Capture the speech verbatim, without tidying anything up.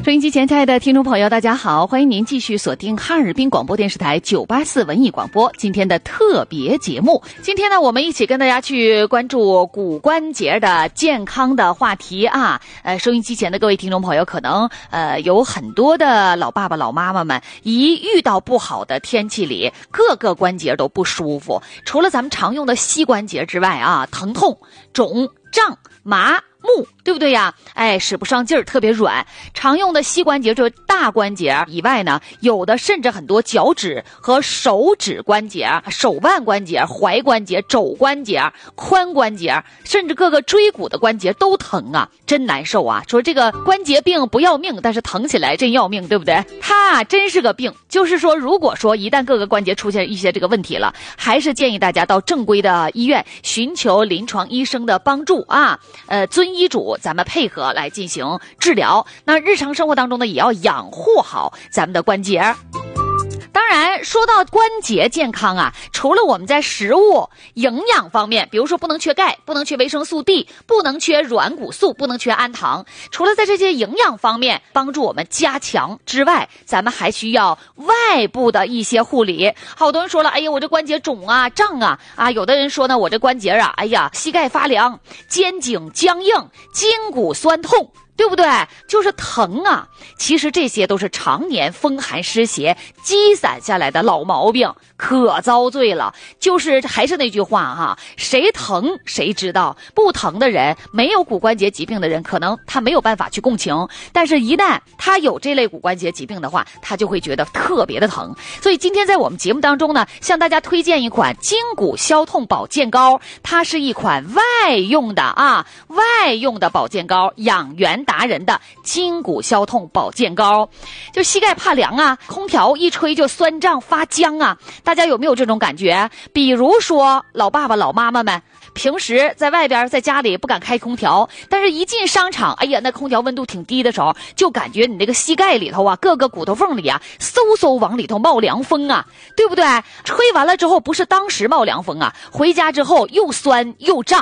收音机前亲爱的听众朋友大家好，欢迎您继续锁定哈尔滨广播电视台九八四文艺广播今天的特别节目。今天呢，我们一起跟大家去关注骨关节的健康的话题啊。呃，收音机前的各位听众朋友，可能呃有很多的老爸爸老妈妈们，一遇到不好的天气里，各个关节都不舒服，除了咱们常用的膝关节之外啊，疼痛、肿、胀、麻木，对不对呀？哎，使不上劲儿，特别软。常用的膝关节这大关节以外呢，有的甚至很多脚趾和手指关节、手腕关节、踝关节、肘关节、髋关节，甚至各个椎骨的关节都疼啊，真难受啊！说这个关节病不要命，但是疼起来真要命，对不对？它真是个病。就是说，如果说一旦各个关节出现一些这个问题了，还是建议大家到正规的医院寻求临床医生的帮助啊，呃，遵医嘱，咱们配合来进行治疗。那日常生活当中呢，也要养护好咱们的关节。当然，说到关节健康啊，除了我们在食物营养方面，比如说不能缺钙，不能缺维生素 D， 不能缺软骨素，不能缺氨糖，除了在这些营养方面帮助我们加强之外，咱们还需要外部的一些护理。好多人说了，哎呀，我这关节肿啊、胀啊，啊，有的人说呢，我这关节啊，哎呀，膝盖发凉，肩颈僵硬，筋骨酸痛，对不对？就是疼啊。其实这些都是常年风寒湿邪积攒下来的老毛病，可遭罪了。就是还是那句话哈，谁疼谁知道，不疼的人，没有骨关节疾病的人，可能他没有办法去共情，但是一旦他有这类骨关节疾病的话，他就会觉得特别的疼。所以今天在我们节目当中呢，向大家推荐一款筋骨消痛保健膏，它是一款外用的啊，外用的保健膏，养元达人的筋骨消痛保健膏。就膝盖怕凉啊，空调一吹就酸胀发僵啊，大家有没有这种感觉？比如说老爸爸老妈妈们平时在外边在家里不敢开空调，但是一进商场，哎呀，那空调温度挺低的时候，就感觉你那个膝盖里头啊，各个骨头缝里啊，嗖嗖往里头冒凉风啊，对不对？吹完了之后不是当时冒凉风啊，回家之后又酸又胀。